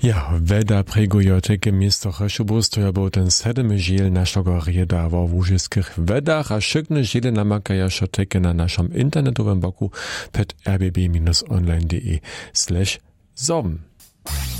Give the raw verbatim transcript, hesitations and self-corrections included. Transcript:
Ja, weda pregujo teke miesto Chešubus, to ja był ten sedmy žiel naszego rieda wo wóżyskich wedach, a szykne žiele namakaja šo teke na naszym internetowym boku pet r b b online kropka d e slash som.